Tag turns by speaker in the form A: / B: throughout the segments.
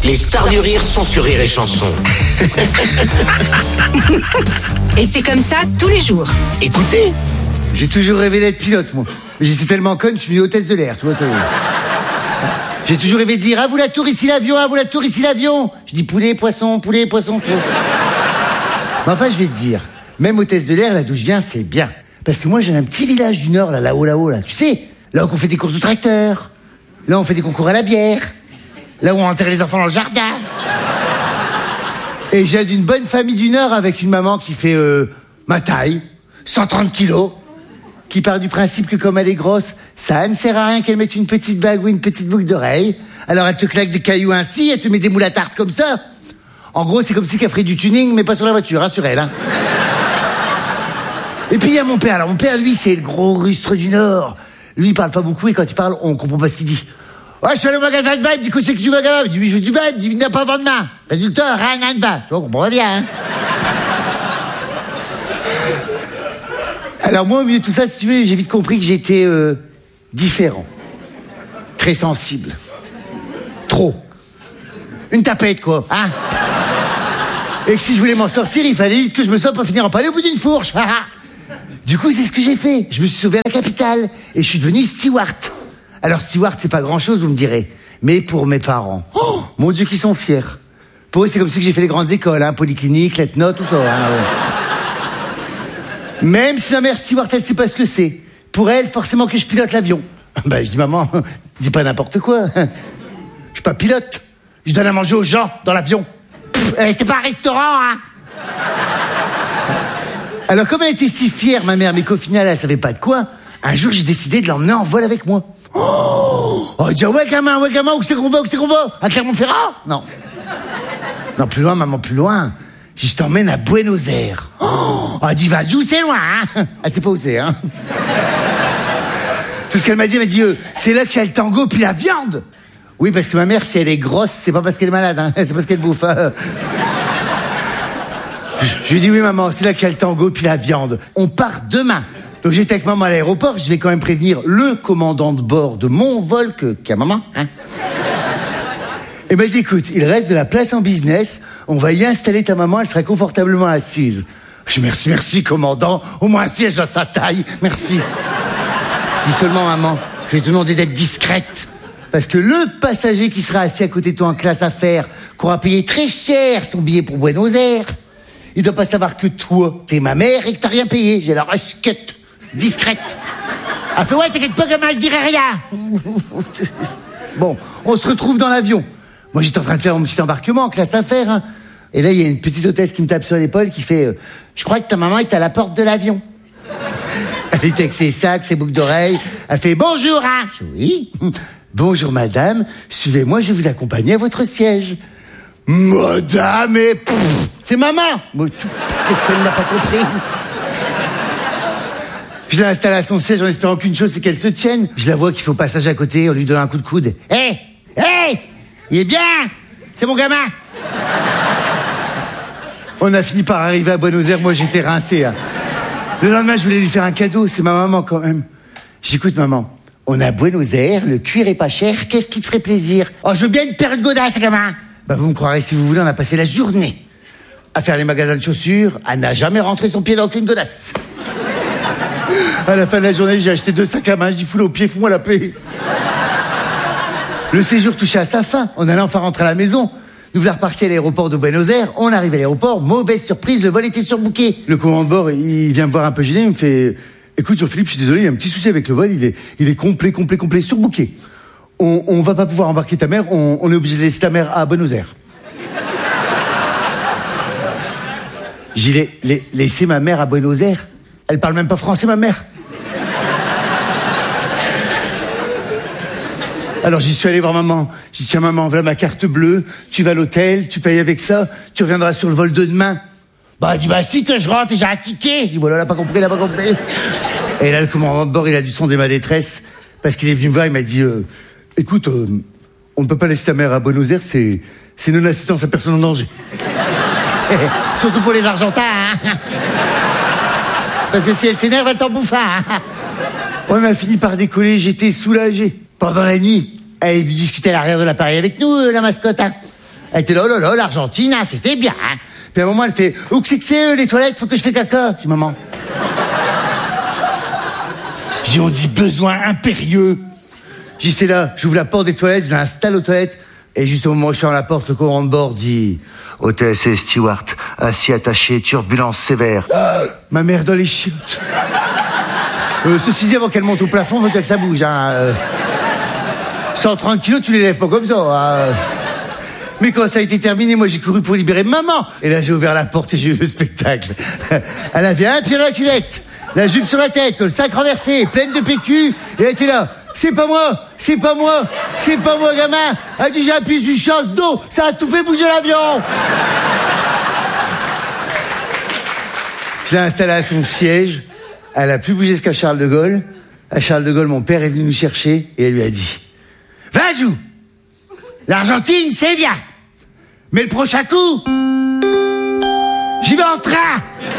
A: Les stars du rire sont sur Rire et Chanson.
B: Et c'est comme ça tous les jours.
A: Écoutez.
C: J'ai toujours rêvé d'être pilote, moi. Mais j'étais tellement conne, je suis devenu hôtesse de l'air, tu vois. Ça... J'ai toujours rêvé de dire, à vous la tour, ici l'avion, à vous la tour, ici l'avion. Je dis poulet, poisson, tu vois. Mais enfin, je vais te dire, même hôtesse de l'air, là d'où je viens, c'est bien. Parce que moi, j'ai un petit village du Nord, là-haut, là. Tu sais, là où on fait des courses de tracteurs. Là, on fait des concours à la bière. Là où on enterre les enfants dans le jardin. Et j'ai d'une bonne famille du Nord avec une maman qui fait ma taille, 130 kilos, qui part du principe que comme elle est grosse, ça ne sert à rien qu'elle mette une petite bague ou une petite boucle d'oreille. Alors elle te claque des cailloux ainsi, elle te met des moules à tarte comme ça. En gros, c'est comme si qu'elle ferait du tuning, mais pas sur la voiture, hein, sur elle. Hein. Et puis il y a mon père. Alors mon père, lui, c'est le gros rustre du Nord. Lui, il parle pas beaucoup et quand il parle, on comprend pas ce qu'il dit. Ouais, je suis allé au magasin de vin, il me dit, qu'est-ce que tu veux, gars? Il dit, oui, je veux du vin, il me dit, il n'a pas vendre main. Résultat, rien de vin. Tu vois, on comprend bien, hein. Alors moi, au milieu de tout ça, si tu veux, j'ai vite compris que j'étais différent. Très sensible. Trop. Une tapette, quoi, hein. Et que si je voulais m'en sortir, il fallait vite que je me sorte pour finir en palais au bout d'une fourche. Du coup, c'est ce que j'ai fait. Je me suis sauvé à la capitale et je suis devenu steward. Alors, steward, c'est pas grand-chose, vous me direz. Mais pour mes parents, oh, mon Dieu, qu'ils sont fiers. Pour eux, c'est comme si j'ai fait les grandes écoles, hein, polyclinique, letno, tout ça. Hein, ouais. Même si ma mère steward, elle sait pas ce que c'est. Pour elle, forcément que je pilote l'avion. Ben, je dis, maman, dis pas n'importe quoi. Je suis pas pilote. Je donne à manger aux gens dans l'avion. C'est pas un restaurant, hein. Alors, comme elle était si fière, ma mère, mais qu'au final, elle savait pas de quoi, un jour, j'ai décidé de l'emmener en vol avec moi. Oh, dire, ouais, gamin, où c'est qu'on va? À Clermont-Ferrand? Non, plus loin, maman, plus loin. Si je t'emmène à Buenos Aires. Oh, elle dit, va, d'où c'est loin, hein? Elle sait pas où c'est, hein? Tout ce qu'elle m'a dit, c'est là qu'il y a le tango puis la viande. Oui, parce que ma mère, si elle est grosse, c'est pas parce qu'elle est malade, hein? C'est parce qu'elle bouffe. Je lui dis, oui, maman, c'est là qu'il y a le tango puis la viande. On part demain. Donc j'étais avec maman à l'aéroport, je vais quand même prévenir le commandant de bord de mon vol qu'à maman, hein. Et m'a dit, écoute, il reste de la place en business, on va y installer ta maman, elle sera confortablement assise. Je dis, merci, commandant, au moins un siège à sa taille, merci. Dis seulement, maman, je vais te demander d'être discrète. Parce que le passager qui sera assis à côté de toi en classe affaires, qui aura payé très cher son billet pour Buenos Aires, il doit pas savoir que toi, t'es ma mère et que t'as rien payé. J'ai la rush cut. Discrète. Elle fait, ouais, t'inquiète pas, gamin, je dirai rien. Bon, on se retrouve dans l'avion. Moi, j'étais en train de faire mon petit embarquement en classe affaires, hein. Et là, il y a une petite hôtesse qui me tape sur l'épaule qui fait, je crois que ta maman est à la porte de l'avion. Elle était avec ses sacs, ses boucles d'oreilles. Elle fait, bonjour, hein. Je dis, oui. Bonjour, madame. Suivez-moi, je vais vous accompagner à votre siège. Madame, et c'est maman. Qu'est-ce qu'elle n'a pas compris? Je l'ai installée à son siège en espérant qu'une chose, c'est qu'elle se tienne. Je la vois qui fait au passage à côté, on lui donne un coup de coude. Hé, il est bien. C'est mon gamin. On a fini par arriver à Buenos Aires, moi j'étais rincé. Hein. Le lendemain, je voulais lui faire un cadeau, c'est ma maman quand même. J'écoute, maman. On est à Buenos Aires, le cuir est pas cher, qu'est-ce qui te ferait plaisir? Oh, je veux bien une paire de godasses, gamin. Bah, vous me croirez si vous voulez, on a passé la journée à faire les magasins de chaussures, à n'a jamais rentré son pied dans aucune godasse. À la fin de la journée, j'ai acheté 2 sacs à main, je dis, foule au pied, fous-moi la paix. Le séjour touchait à sa fin, on allait enfin rentrer à la maison. Nous voilà repartis à l'aéroport de Buenos Aires, on arrive à l'aéroport, mauvaise surprise, le vol était surbooké. Le commandant de bord, il vient me voir un peu gêné, il me fait... Écoute, Jean-Philippe, je suis désolé, il y a un petit souci avec le vol, il est complet, surbooké. On va pas pouvoir embarquer ta mère, on est obligé de laisser ta mère à Buenos Aires. J'ai laissé ma mère à Buenos Aires. Elle parle même pas français, ma mère. Alors j'y suis allé voir maman. J'ai dit, tiens maman, voilà ma carte bleue, tu vas à l'hôtel, tu payes avec ça, tu reviendras sur le vol de demain. Bah, elle dit, bah si que je rentre et j'ai un ticket. Je dis, voilà, elle a pas compris. Et là, le commandant de bord, il a dû sonder ma détresse, parce qu'il est venu me voir, il m'a dit, écoute, on ne peut pas laisser ta mère à Buenos Aires, c'est non-assistance à personne en danger. Surtout pour les Argentins, hein. Parce que si elle s'énerve, elle t'en bouffe, hein. On a fini par décoller, j'étais soulagé. Pendant la nuit, elle est venue discuter à l'arrière de l'appareil avec nous, la mascotte, hein. Elle était là, oh là là, l'Argentine, hein, c'était bien. Hein. Puis à un moment, elle fait, où que c'est les toilettes, faut que je fais caca. Je dis, maman. J'ai on dit besoin impérieux. J'ai dit, c'est là, j'ouvre la porte des toilettes, je l'installe aux toilettes. Et juste au moment où je ferme la porte, le commandant de bord dit, hôtesse et steward, assis attaché, turbulence sévère. Ma mère dans les chiottes. Ceci dit, avant qu'elle monte au plafond, faut que ça bouge. Hein. 130 kilos, tu les lèves pas comme ça. Hein. Mais quand ça a été terminé, moi j'ai couru pour libérer maman. Et là j'ai ouvert la porte et j'ai vu le spectacle. Elle avait un pied dans la culette, la jupe sur la tête, le sac renversé, pleine de PQ. Et elle était là. C'est pas moi, gamin. Elle dit, j'ai appuyé sur chasse d'eau, ça a tout fait bouger l'avion. Je l'ai installée à son siège. Elle a plus bougé jusqu'à Charles de Gaulle. À Charles de Gaulle, mon père est venu nous chercher et elle lui a dit, Vajou, l'Argentine, c'est bien. Mais le prochain coup, j'y vais en train.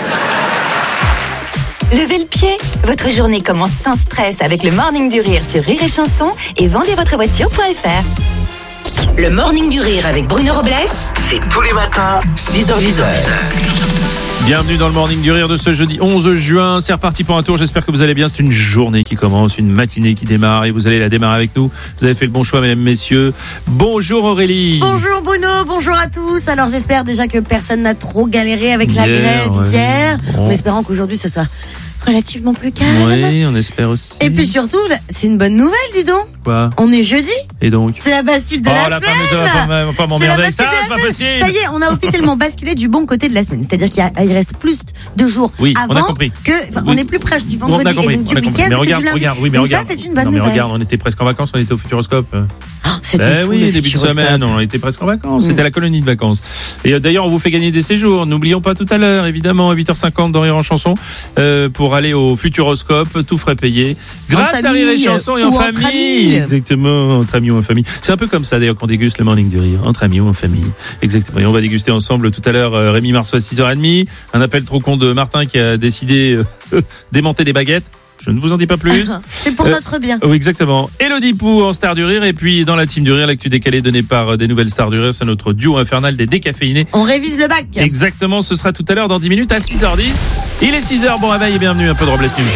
B: Levez le pied. Votre journée commence sans stress avec le Morning du Rire sur Rire et Chanson et vendezvotrevoiture.fr. Le Morning du Rire avec Bruno Robles,
A: C'est tous les matins, 6h10.
D: Bienvenue dans le Morning du Rire de ce jeudi 11 juin. C'est reparti pour un tour. J'espère que vous allez bien. C'est une journée qui commence, une matinée qui démarre et vous allez la démarrer avec nous. Vous avez fait le bon choix, mesdames, messieurs. Bonjour Aurélie.
E: Bonjour Bruno, bonjour à tous. Alors j'espère déjà que personne n'a trop galéré avec la grève hier.
D: Bon.
E: En espérant qu'aujourd'hui ce soit relativement plus calme.
D: Oui, on espère aussi.
E: Et puis surtout, c'est une bonne nouvelle, dis donc.
D: Quoi?
E: On est jeudi.
D: Et donc?
E: C'est la bascule de la semaine.
D: Ça va pas m'emmerder avec ça, c'est pas possible.
E: Ça y est, on a officiellement basculé du bon côté de la semaine. C'est-à-dire qu'il reste plus de jours
D: on a
E: avant
D: compris.
E: on est plus proche du vendredi et donc du week-end
D: mais
E: que
D: regarde,
E: du lundi.
D: regarde,
E: donc ça, c'est une bonne nouvelle.
D: Mais regarde, on était presque en vacances, on était au Futuroscope.
E: C'était fou, le
D: début de
E: Futuroscope.
D: semaine, on était presque en vacances. C'était la colonie de vacances. Et d'ailleurs, on vous fait gagner des séjours. N'oublions pas tout à l'heure, évidemment, à 8h50 dans Rire en Chanson, pour aller au Futuroscope, tout frais payé. Grâce à Rire et Chanson et en famille. Exactement, entre amis ou en famille. C'est un peu comme ça d'ailleurs qu'on déguste le Morning du Rire, entre amis ou en famille. Exactement. Et on va déguster ensemble tout à l'heure Rémi Marceau à 6h30. Un appel trop con de Martin qui a décidé démonter des baguettes. Je ne vous en dis pas plus.
E: C'est pour notre bien.
D: Oui, exactement. Élodie Pou en star du rire. Et puis, dans la team du rire, l'actu décalée donnée par des nouvelles stars du rire, c'est notre duo infernal des décaféinés.
E: On révise le bac.
D: Exactement, ce sera tout à l'heure dans 10 minutes à 6h10. Il est 6h, bon réveil et bienvenue, un peu de Robles News.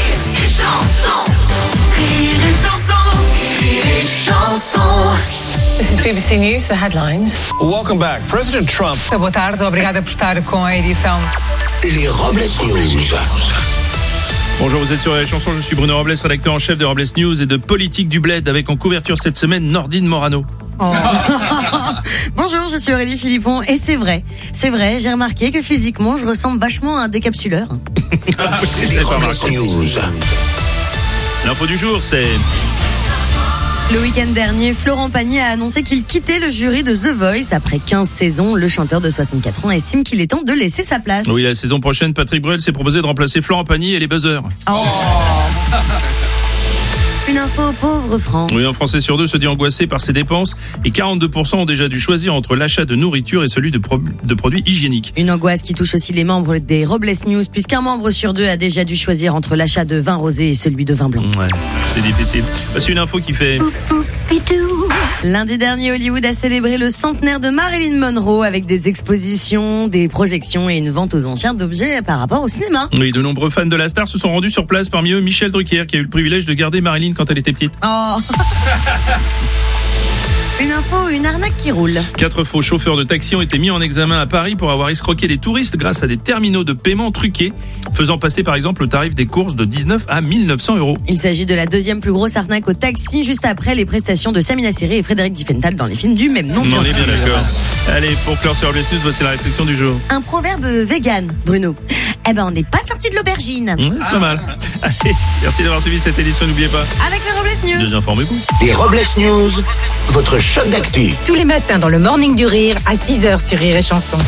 F: This is BBC News, the headlines.
G: Welcome back. President Trump.
F: Boa tarde, obrigada por estar com a edição.
A: Les Robles News.
D: Bonjour, vous êtes sur les chansons, je suis Bruno Robles, rédacteur en chef de Robles News et de Politique du Bled, avec en couverture cette semaine Nordine Morano.
E: Oh. Bonjour, je suis Aurélie Philippon et c'est vrai, j'ai remarqué que physiquement je ressemble vachement à un décapsuleur.
A: Les Robles News.
D: L'info du jour, c'est...
E: Le week-end dernier, Florent Pagny a annoncé qu'il quittait le jury de The Voice. Après 15 saisons, le chanteur de 64 ans estime qu'il est temps de laisser sa place.
D: Oui, la saison prochaine, Patrick Bruel s'est proposé de remplacer Florent Pagny et les buzzers.
E: Oh. Une info pauvre France.
D: Oui, un Français sur deux se dit angoissé par ses dépenses et 42% ont déjà dû choisir entre l'achat de nourriture et celui de produits hygiéniques.
E: Une angoisse qui touche aussi les membres des Robles News, puisqu'un membre sur deux a déjà dû choisir entre l'achat de vin rosé et celui de vin blanc.
D: Ouais, c'est difficile. C'est une info qui fait...
E: Lundi dernier, Hollywood a célébré le centenaire de Marilyn Monroe avec des expositions, des projections et une vente aux enchères d'objets par rapport au cinéma.
D: Oui, de nombreux fans de la star se sont rendus sur place, parmi eux Michel Drucker qui a eu le privilège de garder Marilyn quand elle était petite.
E: Oh. Une info, une arnaque qui roule.
D: 4 faux chauffeurs de taxi ont été mis en examen à Paris pour avoir escroqué les touristes grâce à des terminaux de paiement truqués, faisant passer par exemple le tarif des courses de 19 à 1900 €.
E: Il s'agit de la deuxième plus grosse arnaque au taxi, juste après les prestations de Samina Seri et Frédéric Diffenthal dans les films du même nom.
D: On est bien d'accord. Allez, pour clore sur Robles News, voici la réflexion du jour.
E: Un proverbe vegan, Bruno. Eh ben, on n'est pas sorti de l'aubergine.
D: C'est pas mal. Allez, merci d'avoir suivi cette édition, n'oubliez pas.
E: Avec les Robles News.
D: Désinformez-vous.
A: Les Robles News, votre choc d'actu.
B: tous les matins dans le Morning du Rire à 6h sur Rire et Chanson.